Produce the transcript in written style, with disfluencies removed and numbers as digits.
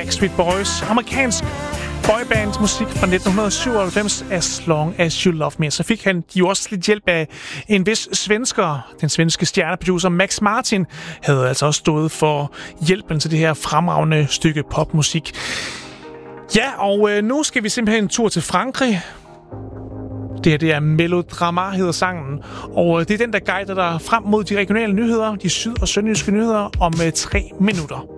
Backstreet Boys, amerikansk boyband-musik fra 1997, As Long As You Love Me. Så fik han jo også lidt hjælp af en vis svensker. Den svenske stjerneproducer Max Martin havde altså også stået for hjælpen til det her fremragende stykke popmusik. Ja, og nu skal vi simpelthen en tur til Frankrig. Det er Melodrama, hedder sangen. Og det er den, der guider dig frem mod de regionale nyheder, de syd- og sønderjyske nyheder om 3 minutter.